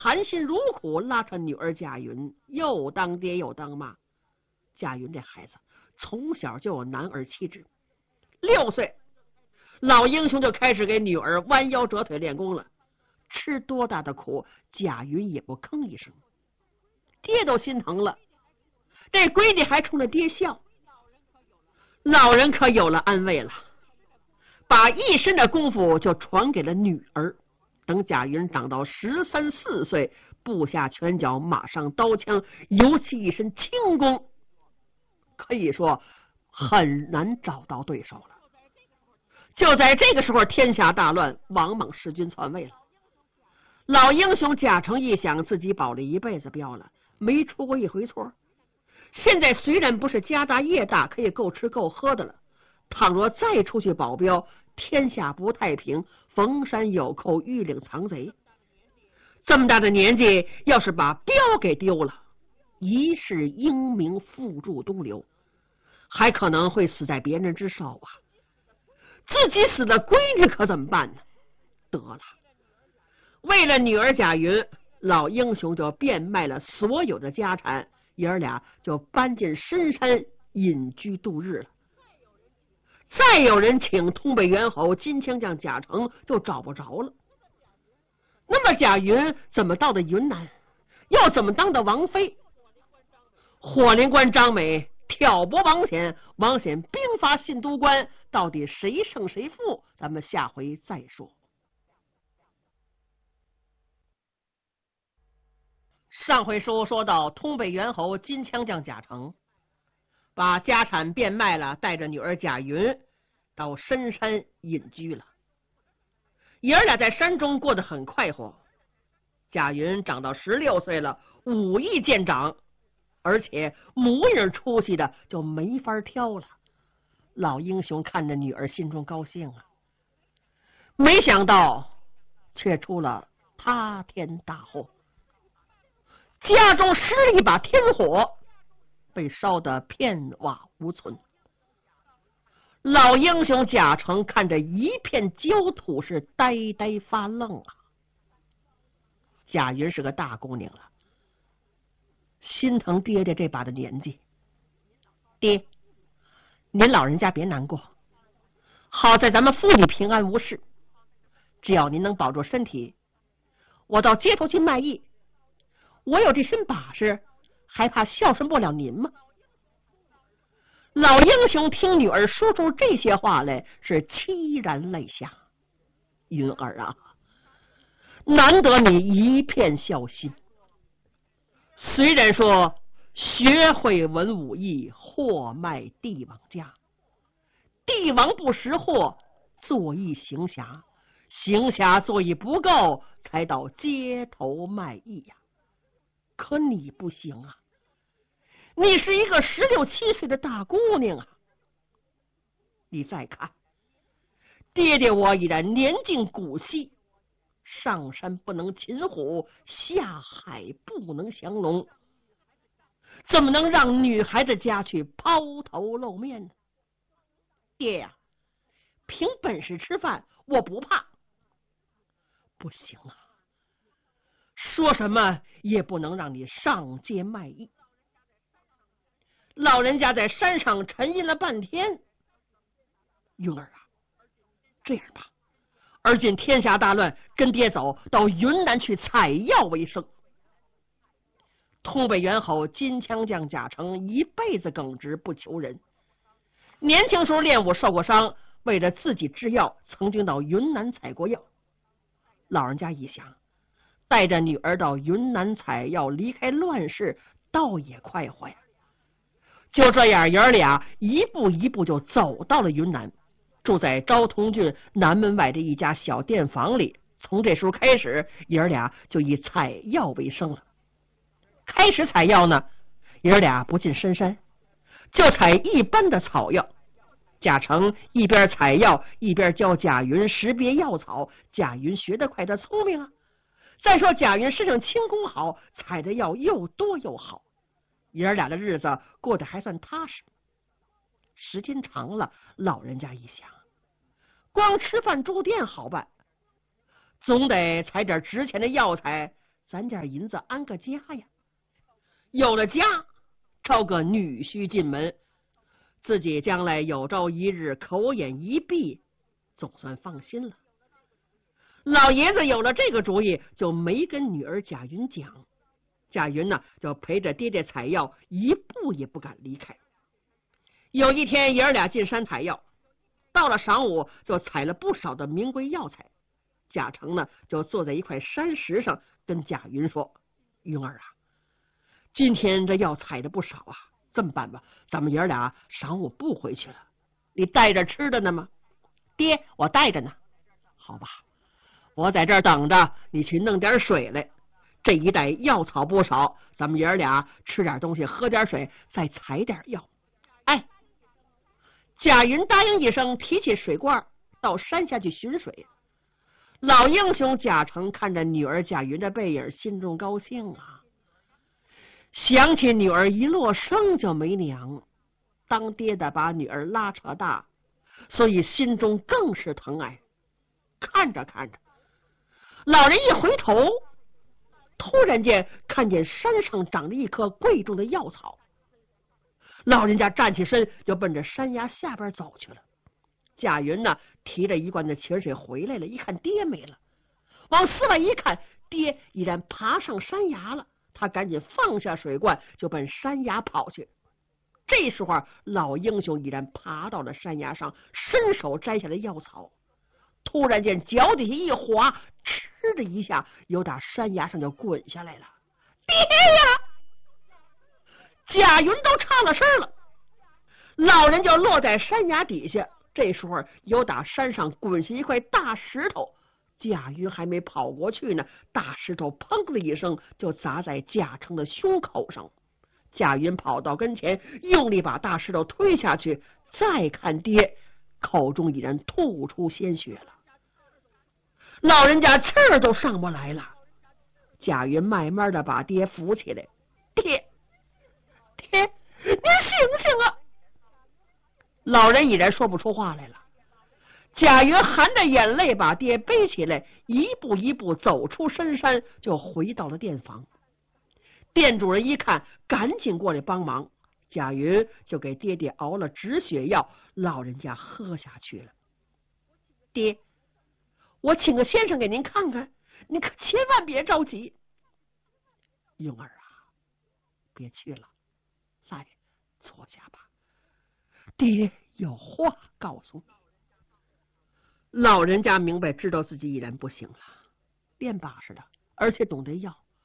含辛茹苦拉扯女儿贾云，又当爹又当妈。贾云这孩子从小就有男儿气质，6岁老英雄就开始给女儿弯腰折腿练功了。吃多大的苦，贾云也不吭一声，爹都心疼了，这闺女还冲着爹笑。老人可有了安慰了，把一身的功夫就传给了女儿。等贾云长到13、14岁，布下拳脚，马上刀枪，尤其一身轻功，可以说很难找到对手了。就在这个时候，天下大乱，王莽弑君篡位了。老英雄贾成一想，自己保了一辈子镖了，没出过一回错。现在虽然不是家大业大，可以够吃够喝的了，倘若再出去保镖，天下不太平，逢山有寇，遇岭藏贼。这么大的年纪，要是把镖给丢了，一世英名付诸东流，还可能会死在别人之手啊！自己死了，闺女可怎么办呢？得了，为了女儿贾云，老英雄就变卖了所有的家产，爷儿俩就搬进深山隐居度日了。再有人请通北猿侯金枪将贾成，就找不着了。那么贾云怎么到的云南？又怎么当的王妃？火灵官张美挑拨王显，王显兵发信都关，到底谁胜谁负？咱们下回再说。上回书说到，通北猿侯金枪将贾成把家产变卖了，带着女儿贾云到深山隐居了。爷儿俩在山中过得很快活。贾云长到16岁了，武艺见长，而且模样出息的就没法挑了。老英雄看着女儿，心中高兴啊。没想到却出了塌天大祸，家中失了一把天火，被烧得片瓦无存。老英雄贾成看着一片焦土，是呆呆发愣啊。贾云是个大姑娘了，心疼爹爹这把的年纪。爹，您老人家别难过，好在咱们父女平安无事，只要您能保住身体，我到街头去卖艺，我有这身把式，还怕孝顺不了您吗？老英雄听女儿说出这些话来，是凄然泪下。云儿啊，难得你一片孝心。虽然说学会文武艺，货卖帝王家，帝王不识货，做艺行侠，行侠做艺不够，才到街头卖艺呀。可你不行啊，你是一个16、17岁的大姑娘啊！你再看，爹爹我已然年近古稀，上山不能擒虎，下海不能降龙，怎么能让女孩子家去抛头露面呢？爹呀，凭本事吃饭，我不怕。不行啊，说什么也不能让你上街卖艺。老人家在山上沉吟了半天，云儿啊，这样吧，而今天下大乱，跟爹走到云南去采药为生。通北猿侯金枪将贾成一辈子耿直不求人，年轻时候练武受过伤，为了自己制药，曾经到云南采过药。老人家一想，带着女儿到云南采药，离开乱世，倒也快活呀。就这样，爷儿俩一步一步就走到了云南，住在昭通郡南门外的一家小店房里。从这时候开始，爷儿俩就以采药为生了。开始采药呢，爷儿俩不进深山，就采一般的草药。贾成一边采药，一边教贾云识别药草。贾云学得快，他聪明啊。再说贾云身上轻功好，采的药又多又好，爷儿俩的日子过得还算踏实。时间长了，老人家一想，光吃饭住店好办，总得采点值钱的药材攒点银子安个家呀。有了家，招个女婿进门，自己将来有朝一日口眼一闭，总算放心了。老爷子有了这个主意，就没跟女儿贾云讲。贾云呢，就陪着爹爹采药，一步也不敢离开。有一天，爷儿俩进山采药，到了晌午，就采了不少的名贵药材。贾成呢，就坐在一块山石上，跟贾云说：“云儿啊，今天这药采的不少啊，这么办吧，咱们爷儿俩晌午不回去了，你带着吃的呢吗？”“爹，我带着呢。”“好吧，我在这儿等着，你去弄点水来。这一带药草不少，咱们爷儿俩吃点东西，喝点水，再采点药。”“哎。”贾云答应一声，提起水罐到山下去寻水。老英雄贾成看着女儿贾云的背影，心中高兴啊，想起女儿一落生就没娘，当爹的把女儿拉扯大，所以心中更是疼爱。看着看着，老人一回头，突然间看见山上长着一棵贵重的药草。老人家站起身，就奔着山崖下边走去了。贾云呢，提着一罐的泉水回来了，一看爹没了，往寺外一看，爹已然爬上山崖了。他赶紧放下水罐，就奔山崖跑去。这时候，老英雄已然爬到了山崖上，伸手摘下了药草。突然间，脚底下一滑，嗤的一下，由打山崖上就滚下来了。“爹呀！”贾云都唱了声了，老人就落在山崖底下。这时候由打山上滚下一块大石头，贾云还没跑过去呢，大石头砰的一声就砸在贾成的胸口上。贾云跑到跟前，用力把大石头推下去，再看爹，口中已然吐出鲜血了。老人家气儿都上不来了。贾云慢慢的把爹扶起来：“爹，您醒醒啊！”老人已然说不出话来了。贾云含着眼泪把爹背起来，一步一步走出深山，就回到了店房。店主人一看，赶紧过来帮忙。贾云就给爹爹熬了止血药，老人家喝下去了。“爹，我请个先生给您看看，您可千万别着急。”“云儿啊，别去了，来，坐下吧，爹有话告诉你。”老人家明白，知道自己已然不行了，练把式的，而且懂得药，